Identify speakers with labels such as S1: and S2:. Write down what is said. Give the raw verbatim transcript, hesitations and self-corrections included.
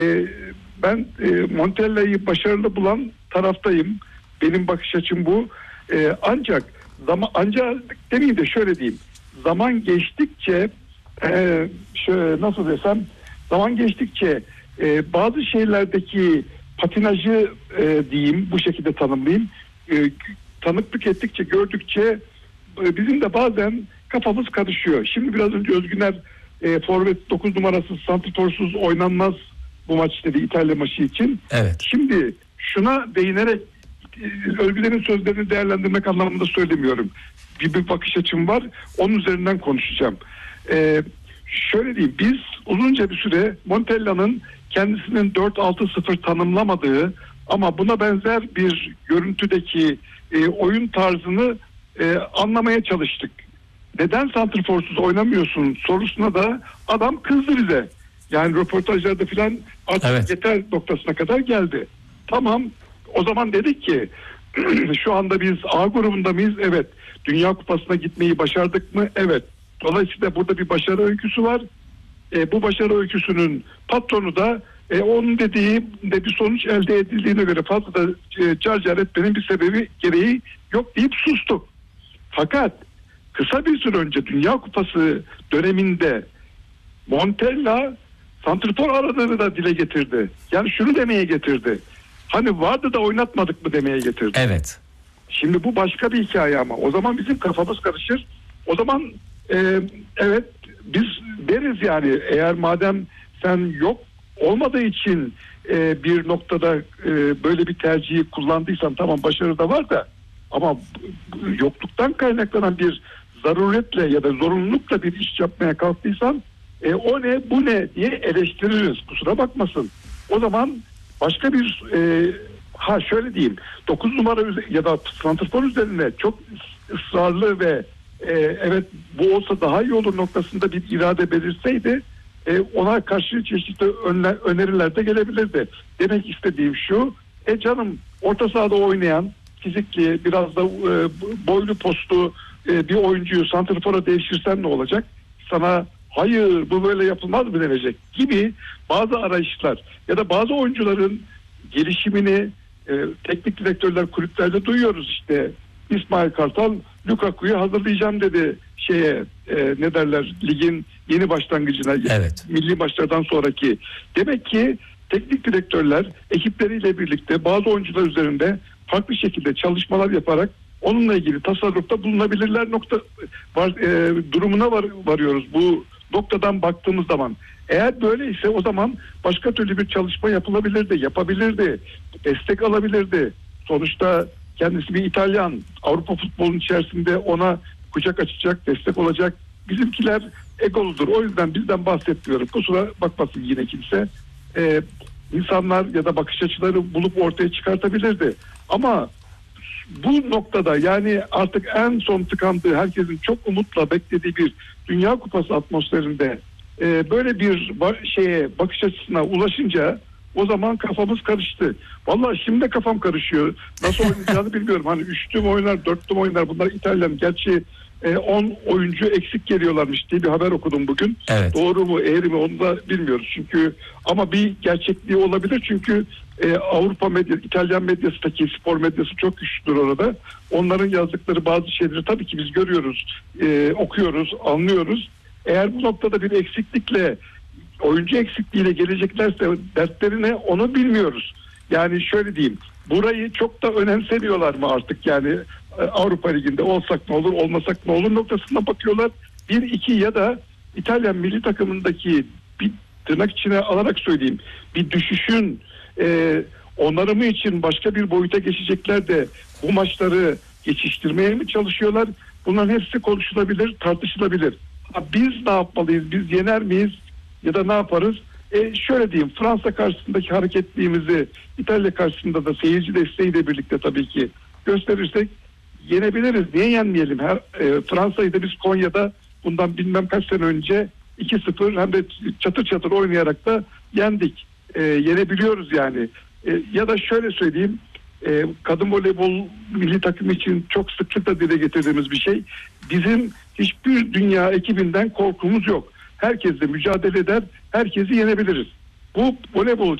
S1: e, ben e, Montella'yı başarılı bulan taraftayım. Benim bakış açım bu. E, ancak zaman ancak demeyeyim de şöyle diyeyim. Zaman geçtikçe e, şöyle nasıl desem zaman geçtikçe e, bazı şeylerdeki patinajı e, diyeyim, bu şekilde tanımlayayım. E, tanıklık ettikçe, gördükçe e, bizim de bazen kafamız karışıyor. Şimdi biraz önce Özgüner e, forvet dokuz numarası santrforsuz oynanmaz bu maç dedi, İtalya maçı için.
S2: Evet.
S1: Şimdi şuna değinerek e, Özgüner'in sözlerini değerlendirmek anlamında söylemiyorum. Bir, bir bakış açım var. Onun üzerinden konuşacağım. E, şöyle diyeyim. Biz uzunca bir süre Montella'nın kendisinin dört altı sıfır tanımlamadığı ama buna benzer bir görüntüdeki e, oyun tarzını e, anlamaya çalıştık. Neden santrforsuz oynamıyorsun sorusuna da adam kızdı bize. Yani röportajlarda filan artık
S2: Evet.
S1: yeter noktasına kadar geldi. Tamam, o zaman dedik ki şu anda biz A grubunda mıyız? Evet. Dünya Kupası'na gitmeyi başardık mı? Evet. Dolayısıyla burada bir başarı öyküsü var. E, bu başarı öyküsünün patronu da e, onun dediği de bir sonuç elde edildiğine göre fazla da e, carcar etmenin bir sebebi gereği yok deyip sustuk. Fakat kısa bir süre önce Dünya Kupası döneminde Montella santrfor aradığını da dile getirdi. Yani şunu demeye getirdi. Hani vardı da oynatmadık mı demeye getirdi.
S2: Evet.
S1: Şimdi bu başka bir hikaye ama o zaman bizim kafamız karışır. O zaman e, evet biz deriz yani, eğer madem sen yok olmadığı için e, bir noktada e, böyle bir tercihi kullandıysan tamam, başarı da var da ama yokluktan kaynaklanan bir zaruretle ya da zorunlulukla bir iş yapmaya kalktıysan e, o ne bu ne diye eleştiririz, kusura bakmasın. O zaman başka bir e, ha şöyle diyeyim, dokuz numara ya da santrfor üzerine çok ısrarlı ve e, evet bu olsa daha iyi olur noktasında bir irade belirseydi e, ona karşı çeşitli önler, öneriler de gelebilirdi. Demek istediğim şu, e canım orta sahada oynayan fizikli biraz da e, boylu postlu e, bir oyuncuyu santrfora devşirsen ne olacak? Sana hayır bu böyle yapılmaz mı denecek gibi bazı arayışlar ya da bazı oyuncuların gelişimini e, teknik direktörler kulüplerde duyuyoruz işte. İsmail Kartal Lukaku'yu hazırlayacağım dedi şeye e, ne derler ligin yeni başlangıcına,
S2: evet.
S1: milli maçlardan sonraki. Demek ki teknik direktörler ekipleriyle birlikte bazı oyuncular üzerinde farklı şekilde çalışmalar yaparak onunla ilgili tasarrufta bulunabilirler nokta var, e, durumuna var, varıyoruz bu noktadan baktığımız zaman. Eğer böyleyse o zaman başka türlü bir çalışma yapılabilirdi, yapabilirdi, destek alabilirdi. Sonuçta kendisi bir İtalyan, Avrupa futbolunun içerisinde ona kucak açacak, destek olacak. Bizimkiler egoludur. O yüzden bizden bahsetmiyorum. Kusura bakmasın yine kimse. Ee, insanlar ya da bakış açıları bulup ortaya çıkartabilirdi. Ama bu noktada yani artık en son tıkandığı, herkesin çok umutla beklediği bir Dünya Kupası atmosferinde e, böyle bir ba- şeye bakış açısına ulaşınca o zaman kafamız karıştı. Vallahi şimdi de kafam karışıyor. Nasıl oynayacağını bilmiyorum. Hani üçlü mü oynar, dörtlü mü oynar? Bunlar İtalyan. Gerçi on e, oyuncu eksik geliyorlarmış diye bir haber okudum bugün.
S2: Evet.
S1: Doğru mu, eğri mi onu da bilmiyoruz. Çünkü ama bir gerçekliği olabilir. Çünkü e, Avrupa medya, İtalyan medyasındaki spor medyası çok güçlüdür orada. Onların yazdıkları bazı şeyleri tabii ki biz görüyoruz, e, okuyoruz, anlıyoruz. Eğer bu noktada bir eksiklikle, oyuncu eksikliğiyle geleceklerse dertlerine onu bilmiyoruz. Yani şöyle diyeyim, burayı çok da önemsemiyorlar mı artık yani Avrupa Ligi'nde olsak ne olur olmasak ne olur noktasına bakıyorlar. Bir iki ya da İtalyan milli takımındaki bir tırnak içine alarak söyleyeyim bir düşüşün e, onarımı için başka bir boyuta geçecekler de bu maçları geçiştirmeye mi çalışıyorlar? Bunların hepsi konuşulabilir, tartışılabilir. Ha, biz ne yapmalıyız? Biz yener miyiz? Ya da ne yaparız? E şöyle diyeyim, Fransa karşısındaki hareketliğimizi İtalya karşısında da seyirci desteğiyle birlikte tabii ki gösterirsek yenebiliriz. Niye yenmeyelim? Her e, Fransa'yı da biz Konya'da bundan bilmem kaç sene önce iki sıfır hem de çatır çatır oynayarak da yendik. E, yenebiliyoruz yani. E, ya da şöyle söyleyeyim, e, kadın voleybol milli takım için çok sıklıkla dile getirdiğimiz bir şey. Bizim hiçbir dünya ekibinden korkumuz yok. Herkesle mücadele eder, herkesi yenebiliriz. Bu voleybol